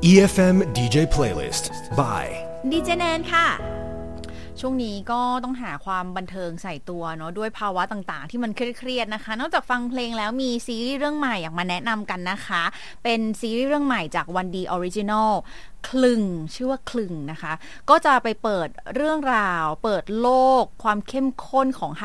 EFM DJ Playlist by ดีเจแนนค่ะช่วงนี้ก็ต้องหาความบันเทิงใส่ตัวเนาะด้วยภาวะต่างๆที่มันเครียดๆนะคะนอกจากฟังเพลงแล้วมีซีรีส์เรื่องใหม่อยากมาแนะนำกันนะคะเป็นซีรีส์เรื่องใหม่จากวันดีออริจินอลคลึงชื่อว่าคลึงนะคะก็จะไปเปิดเรื่องราวเปิดโลกความเข้มข้นของไฮ